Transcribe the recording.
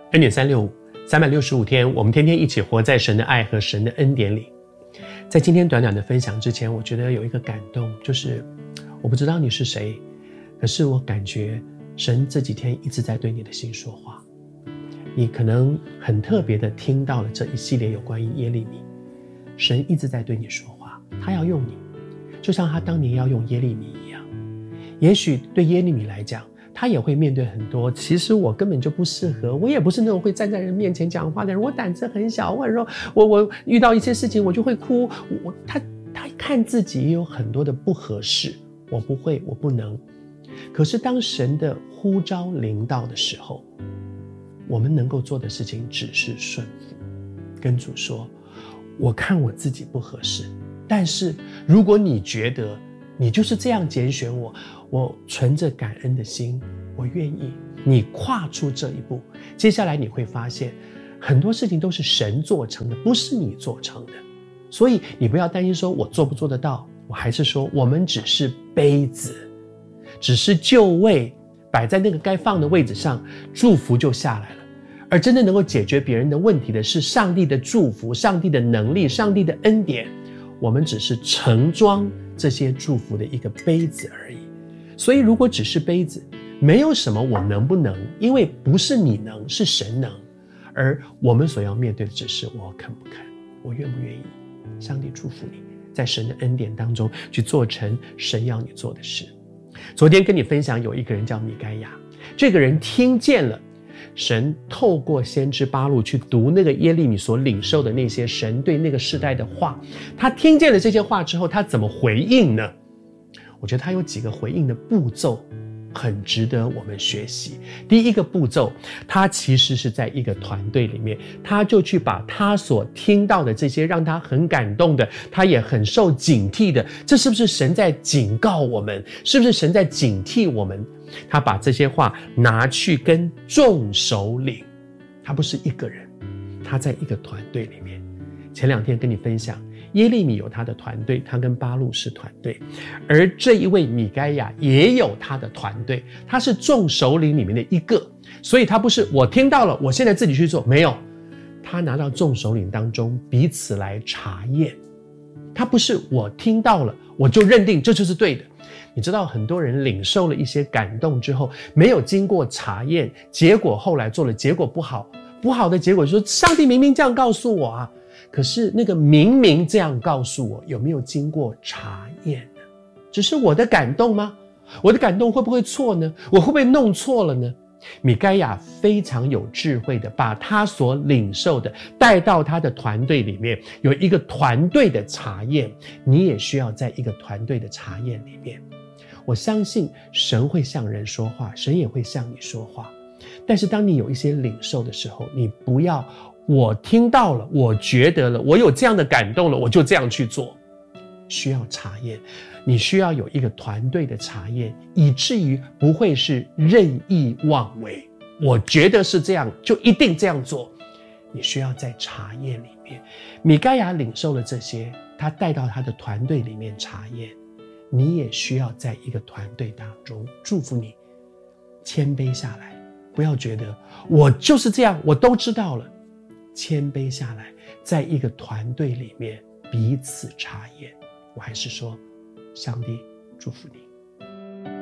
恩典365 365天，我们天天一起活在神的爱和神的恩典里。在今天短短的分享之前，我觉得有一个感动，就是我不知道你是谁，可是我感觉神这几天一直在对你的心说话。你可能很特别的听到了这一系列有关于耶利米，神一直在对你说话，他要用你，就像他当年要用耶利米一样。也许对耶利米来讲，他也会面对很多，其实我根本就不适合，我也不是那种会站在人面前讲话的人，我胆子很小，或者说我遇到一些事情我就会哭，他看自己也有很多的不合适，我不会，我不能。可是当神的呼召临到的时候，我们能够做的事情只是顺服，跟主说，我看我自己不合适，但是如果你觉得你就是这样拣选我，我存着感恩的心，我愿意你跨出这一步。接下来你会发现很多事情都是神做成的，不是你做成的。所以你不要担心说我做不做得到，我还是说我们只是杯子，只是就位摆在那个该放的位置上，祝福就下来了。而真正能够解决别人的问题的是上帝的祝福，上帝的能力，上帝的恩典，我们只是盛装这些祝福的一个杯子而已。所以如果只是杯子，没有什么我能不能，因为不是你能，是神能。而我们所要面对的只是我肯不肯，我愿不愿意。上帝祝福你，在神的恩典当中去做成神要你做的事。昨天跟你分享有一个人叫米该亚，这个人听见了神透过先知巴录去读那个耶利米所领受的那些神对那个世代的话，他听见了这些话之后，他怎么回应呢？我觉得他有几个回应的步骤很值得我们学习。第一个步骤，他其实是在一个团队里面，他就去把他所听到的这些让他很感动的，他也很受警惕的，这是不是神在警告我们？是不是神在警惕我们？他把这些话拿去跟众首领，他不是一个人，他在一个团队里面。前2天跟你分享，耶利米有他的团队，他跟巴录是团队，而这一位米该亚也有他的团队，他是众首领里面的一个，所以他不是我听到了我现在自己去做，没有，他拿到众首领当中彼此来查验，他不是我听到了我就认定这就是对的。你知道很多人领受了一些感动之后，没有经过查验，结果后来做了结果不好，不好的结果就是说上帝明明这样告诉我啊，可是那个明明这样告诉我，有没有经过查验呢？只是我的感动吗？我的感动会不会错呢？我会不会弄错了呢？米该亚非常有智慧的把他所领受的带到他的团队里面，有一个团队的查验，你也需要在一个团队的查验里面。我相信神会向人说话，神也会向你说话，但是当你有一些领受的时候，你不要我听到了，我觉得了，我有这样的感动了，我就这样去做。需要查验，你需要有一个团队的查验，以至于不会是任意妄为，我觉得是这样就一定这样做。你需要在查验里面，米该亚领受了这些，他带到他的团队里面查验，你也需要在一个团队当中，祝福你谦卑下来，不要觉得我就是这样，我都知道了，谦卑下来，在一个团队里面彼此查验。我还是说，上帝祝福你。